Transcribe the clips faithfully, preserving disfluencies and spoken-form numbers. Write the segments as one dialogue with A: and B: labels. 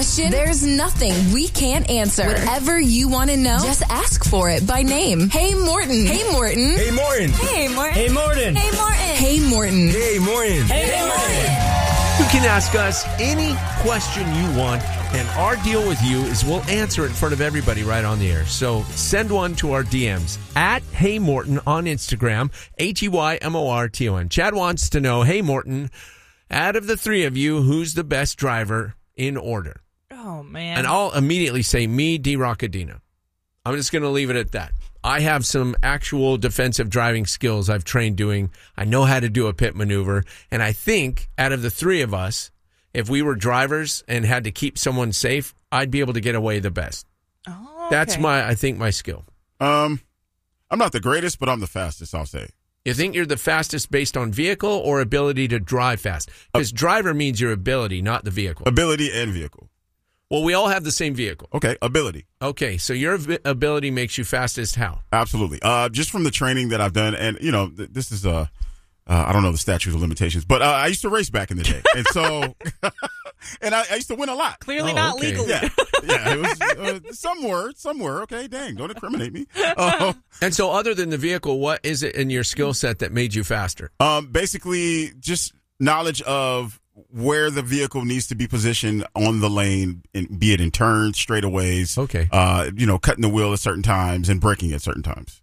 A: question? There's nothing we can't answer. Whatever you want to know, just ask for it by name. Hey, Morton. Hey, Morton.
B: Hey, Morton.
A: Hey, Morton.
B: Hey, Morton.
A: Hey, Morton. Hey, Morton.
B: Hey, Morton.
A: Hey, Morton.
C: You can ask us any question you want, and our deal with you is we'll answer it in front of everybody right on the air. So send one to our D Ms at Hey Morton on Instagram, H E Y M O R T O N. Chad wants to know, hey, Morton, out of the three of you, who's the best driver in order?
D: Oh, man.
C: And I'll immediately say me, D-Rock Adina. I'm just going to leave it at that. I have some actual defensive driving skills I've trained doing. I know how to do a pit maneuver. And I think out of the three of us, if we were drivers and had to keep someone safe, I'd be able to get away the best.
D: Oh, okay.
C: That's my, I think, my skill.
E: Um, I'm not the greatest, but I'm the fastest, I'll say.
C: You think you're the fastest based on vehicle or ability to drive fast? Because uh, driver means your ability, not the vehicle.
E: Ability and vehicle.
C: Well, we all have the same vehicle.
E: Okay, ability.
C: Okay, so your ability makes you fastest how?
E: Absolutely. Uh, just from the training that I've done, and, you know, th- this is, uh, uh, I don't know the statute of limitations, but uh, I used to race back in the day. And so, and I, I used to win a lot.
D: Clearly
C: oh,
D: not
C: okay.
D: legally.
E: Yeah, yeah, it was, uh, some were, some were. Okay, dang, don't incriminate me. Uh,
C: and so other than the vehicle, what is it in your skill set that made you faster?
E: Um, basically, just knowledge of where the vehicle needs to be positioned on the lane, and be it in turns, straightaways.
C: Okay.
E: Uh, you know, cutting the wheel at certain times and braking at certain times.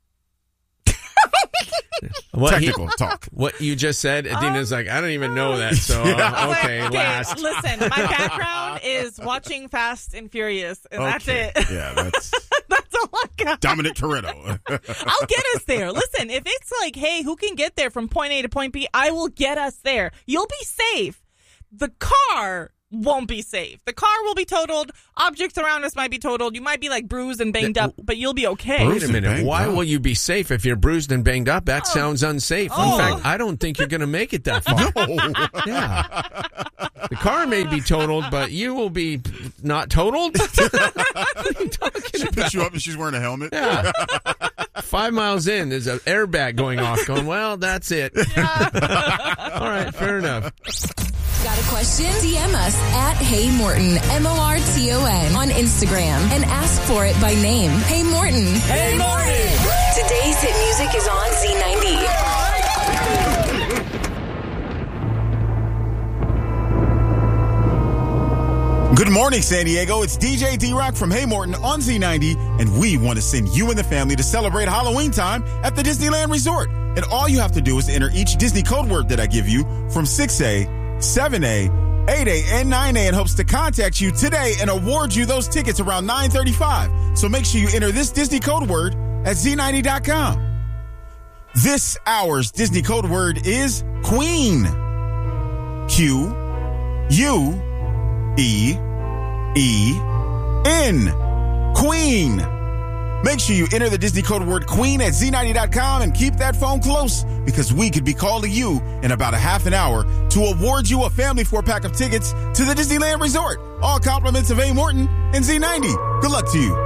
C: What
E: Technical
C: he,
E: talk.
C: What you just said, Adina's um, like, I don't even know that. So, uh, okay,
D: okay,
C: last.
D: Listen, my background is watching Fast and Furious, and
E: Okay.
D: that's it.
E: Yeah, that's
D: That's all I got.
E: Dominic Toretto.
D: I'll get us there. Listen, if it's like, hey, who can get there from point A to point B, I will get us there. You'll be safe. The car won't be safe. The car will be totaled. Objects around us might be totaled. You might be like bruised and banged up, but you'll be okay.
C: Wait a minute. Why will you be safe if you're bruised and banged up? That
D: Oh.
C: sounds unsafe.
D: Oh.
C: In fact, I don't think you're going to make it that far.
E: No.
C: Yeah. The car may be totaled, but you will be not totaled? What are you talking
E: She
C: about?
E: picks you up and she's wearing a helmet.
C: Yeah. Five miles in, there's an airbag going off going, well, that's it.
D: Yeah.
C: All right, fair enough.
A: Got a question? D M us at Hey Morton, M O R T O N, on Instagram and ask for it by name. Hey Morton.
B: Hey, Morton.
A: Today's hit music is on Z ninety.
E: Good morning, San Diego. It's D J D-Rock from Hey Morton on Z ninety, and we want to send you and the family to celebrate Halloween time at the Disneyland Resort. And all you have to do is enter each Disney code word that I give you from six A, seven A, eight A, and nine A in hopes to contact you today and award you those tickets around nine thirty-five. So make sure you enter this Disney code word at Z ninety dot com. This hour's Disney code word is Queen. Q U E E N. Queen. Make sure you enter the Disney code word Queen at Z ninety dot com and keep that phone close, because we could be calling you in about a half an hour to award you a family four-pack of tickets to the Disneyland Resort. All compliments of A. Morton and Z ninety. Good luck to you.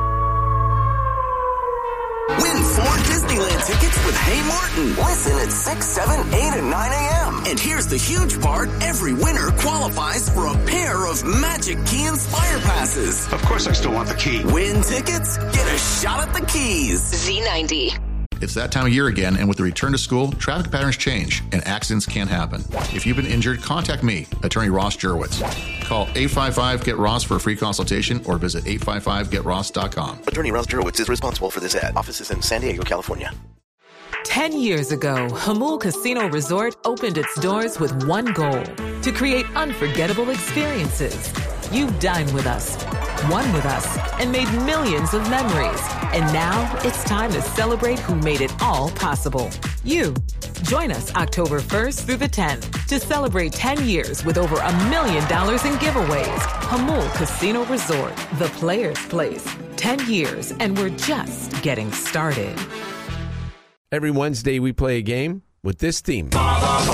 F: Win four Disneyland tickets with Hey Morton. Listen at six, seven, eight, and nine a.m. And here's the huge part. Every winner qualifies for a pair of Magic Key Inspire passes.
G: Of course I still want the key.
F: Win tickets, get a shot at the keys.
A: Z ninety.
H: It's that time of year again, and with the return to school, traffic patterns change, and accidents can happen. If you've been injured, contact me, Attorney Ross Jurwitz. Call eight five five, get ross for a free consultation, or visit eight five five get ross dot com.
F: Attorney Ross Jurwitz is responsible for this ad. Offices in San Diego, California.
I: Ten years ago, Hamul Casino Resort opened its doors with one goal: to create unforgettable experiences. You dined with us, won with us, and made millions of memories. And now it's time to celebrate who made it all possible. You. Join us October first through the tenth to celebrate ten years with over a million dollars in giveaways. Hamul Casino Resort, the players' place. ten years, and we're just getting started.
C: Every Wednesday we play a game with this theme.
B: Beat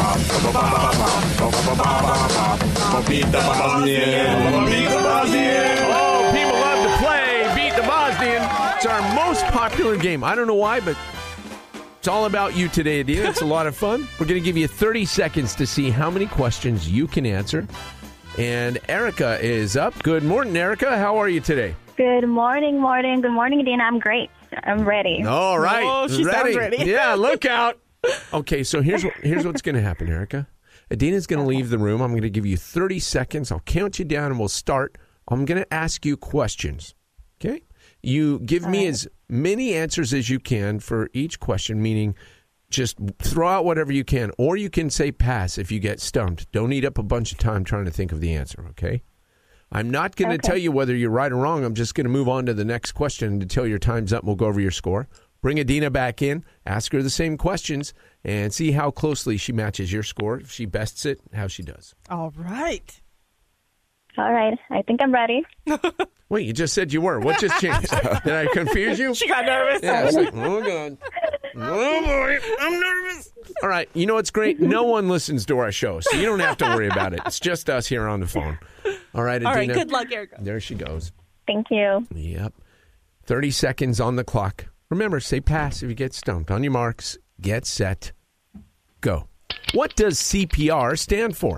B: the Bosnian. Beat the Bosnian.
C: Oh, people love to play Beat the Bosnian. It's our most popular game. I don't know why, but it's all about you today, Adina. It's a lot of fun. We're going to give you thirty seconds to see how many questions you can answer. And Erica is up. Good morning, Erica. How are you today?
G: Good morning, morning. Good morning, Dean. I'm great. I'm ready.
C: All right.
D: Oh, she sounds ready.
C: Yeah, look out. Okay, so here's what, here's what's going to happen, Erica. Adina's going to leave the room. I'm going to give you thirty seconds. I'll count you down, and we'll start. I'm going to ask you questions, okay? You give me as many answers as you can for each question, meaning just throw out whatever you can, or you can say pass if you get stumped. Don't eat up a bunch of time trying to think of the answer, okay? I'm not going to
G: Okay.
C: tell you whether you're right or wrong. I'm just going to move on to the next question until your time's up. We'll go over your score. Bring Adina back in, ask her the same questions, and see how closely she matches your score. If she bests it, how she does.
D: All right.
G: All right. I think I'm ready.
C: Wait, you just said you were. What just changed? Did I confuse you?
D: She got nervous.
C: Yeah, it's like, oh, God. Oh, boy, I'm nervous. All right, you know what's great? No one listens to our show, so you don't have to worry about it. It's just us here on the phone. All right, Adina.
D: All right, good luck, Erica.
C: There she goes.
G: Thank you.
C: Yep. thirty seconds on the clock. Remember, say pass if you get stumped. On your marks, get set, go. What does C P R stand for?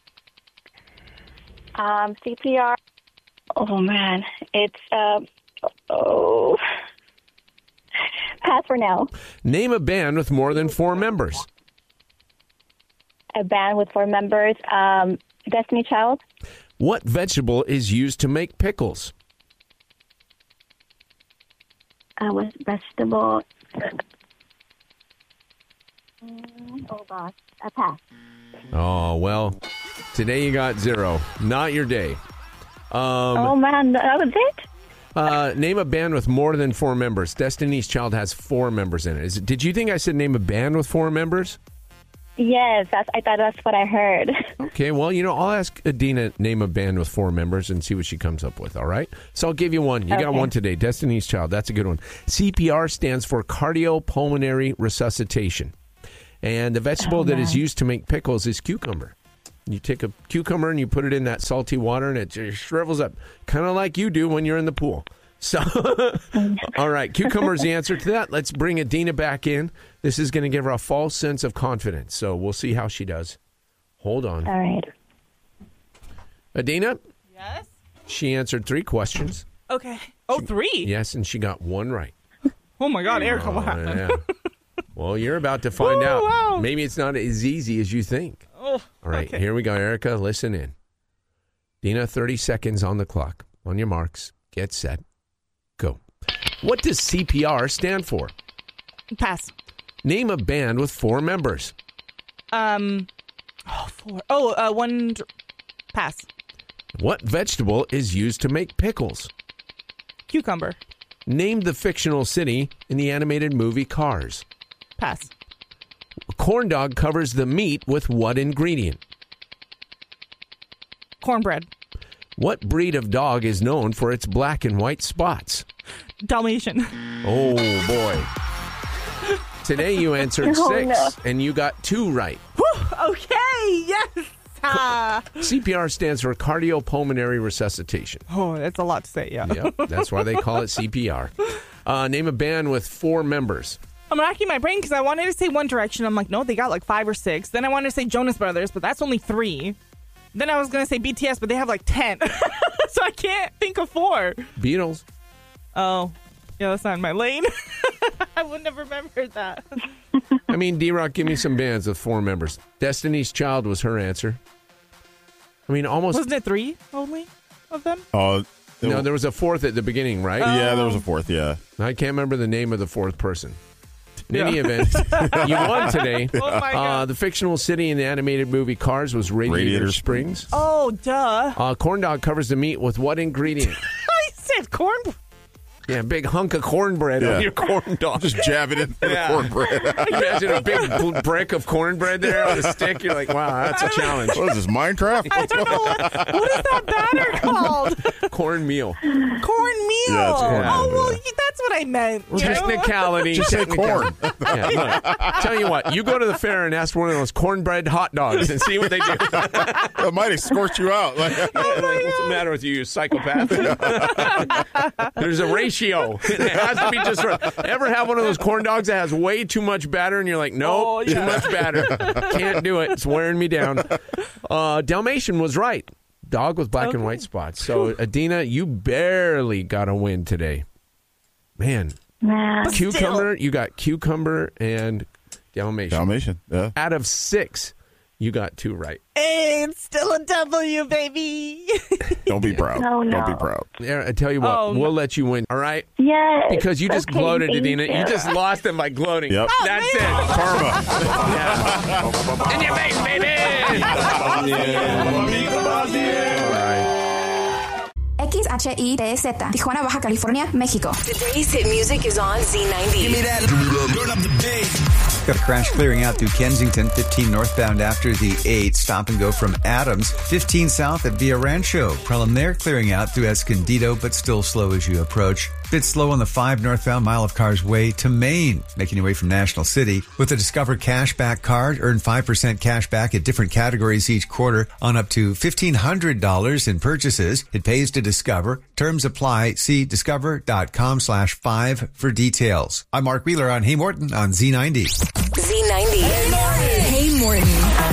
G: Um, C P R. Oh, man. It's, uh, oh. Pass for now.
C: Name a band with more than four members.
G: A band with four members. Um, Destiny Child.
C: What vegetable is used to make pickles?
G: Uh, with vegetable. Mm, oh, gosh. A pass.
C: Oh, well, today you got zero. Not your day. Um,
G: oh, man. That was it?
C: uh, name a band with more than four members. Destiny's Child has four members in it. Is it. Did you think I said name a band with four members?
G: Yes. That's, I thought that's what I heard.
C: Okay, well, you know, I'll ask Adina name a band with four members and see what she comes up with, all right? So I'll give you one. You got
G: Okay.
C: one today. Destiny's Child. That's a good one. C P R stands for cardiopulmonary resuscitation. And the vegetable
G: Oh,
C: that is
G: man.
C: used to make pickles is cucumber. You take a cucumber and you put it in that salty water and it just shrivels up, kind of like you do when you're in the pool. So, all right, cucumber is the answer to that. Let's bring Adina back in. This is going to give her a false sense of confidence. So we'll see how she does. Hold on.
G: All right.
C: Adina,
D: Yes.
C: she answered three questions.
D: Okay. Oh, three.
C: Yes, and she got one right.
D: Oh, my God, Erica, what
C: Oh,
D: happened?
C: yeah. Well, you're about to find
D: Oh,
C: out.
D: wow.
C: Maybe it's not as easy as you think.
D: Oh,
C: All right,
D: okay.
C: here we go, Erica. Listen in. Dina, thirty seconds on the clock. On your marks, get set, go. What does C P R stand for?
D: Pass.
C: Name a band with four members.
D: Um, oh, four. Oh, uh, one. dr- Pass.
C: What vegetable is used to make pickles?
D: Cucumber.
C: Name the fictional city in the animated movie Cars.
D: Pass.
C: A corn dog covers the meat with what ingredient?
D: Cornbread.
C: What breed of dog is known for its black and white spots?
D: Dalmatian.
C: Oh, boy. Today you answered
G: Oh,
C: six,
G: no.
C: and you got two right.
D: Okay. Yes. Ah.
C: C P R stands for cardiopulmonary resuscitation.
D: Oh, that's a lot to say. Yeah.
C: Yep, that's why they call it C P R. Uh, name a band with four members.
D: I'm racking my brain because I wanted to say One Direction. I'm like, no, they got like five or six. Then I wanted to say Jonas Brothers, but that's only three. Then I was going to say B T S, but they have like ten. So I can't think of four.
C: Beatles.
D: Oh, yeah, that's not in my lane. I wouldn't have remembered that.
C: I mean, D-Rock, give me some bands with four members. Destiny's Child was her answer. I mean, almost...
D: Wasn't it three only of them?
E: Oh,
C: No, there was a fourth at the beginning, right?
E: yeah, there was a fourth. Yeah.
C: I can't remember the name of the fourth person. In any event, you won today.
D: Oh, my
C: Uh,
D: God.
C: the fictional city in the animated movie Cars was Radiator,
E: Radiator
C: Springs.
D: Oh, duh.
C: Uh, corn dog covers the meat with what ingredient?
D: I said corn.
C: Yeah, big hunk of cornbread
E: Yeah.
C: on your corn dog.
E: Just jab it in the
C: Yeah.
E: cornbread.
C: Imagine a big bl- brick of cornbread there on a stick. You're like, wow, that's a challenge.
E: What is this, Minecraft?
D: I don't know what, what is that batter called?
C: Cornmeal.
D: Cornmeal.
E: Yeah, it's corn.
D: Oh, well,
E: Yeah.
D: that's what I meant. you know?
C: Technicality.
E: Just say
C: technicality.
E: corn.
C: Yeah, look, tell you what, you go to the fair and ask for one of those cornbread hot dogs and see what they do.
E: It might have scorched you out. Like,
C: What's the matter with you, you psychopath? There's a ratio. It has to be just right. Ever have one of those corn dogs that has way too much batter and you're like, nope,
D: Oh, yeah.
C: too much batter. Can't do it. It's wearing me down. Uh, Dalmatian was right. Dog with black
D: Okay.
C: and white spots. So, Adina, you barely got a win today. Man.
G: Man.
C: Cucumber, you got cucumber and Dalmatian.
E: Dalmatian, yeah.
C: Out of six, you got two right.
D: Hey, it's still a W, baby.
E: Don't be proud.
G: No, no.
E: Don't be proud.
C: There, I tell you what,
D: Oh,
C: we'll
D: no.
C: let you win, all right?
G: Yes.
C: Because you just
G: okay,
C: gloated,
G: thank
C: Adina. You.
G: you.
C: just lost them by gloating.
E: Yep.
D: Oh,
C: That's
D: man.
C: it.
E: Karma.
C: Yeah. In your face, baby! All right.
J: X H I T Z, Tijuana, Baja California, México.
A: Today's hit music is on Z ninety.
F: Give me that. Turn up the bass.
K: Got a crash clearing out through Kensington, fifteen northbound after the eight. Stop and go from Adams, fifteen south at Villa Rancho. Problem there, clearing out through Escondido, but still slow as you approach. Bit slow on the five northbound Mile of Cars way to Maine. Making your way from National City. With the Discover Cashback card, earn five percent cash back at different categories each quarter on up to fifteen hundred dollars in purchases. It pays to Discover. Terms apply. See discover.com slash five for details. I'm Mark Wheeler on Hey Morton on Z ninety.
A: Z ninety. Hey Morton. Hey Morton.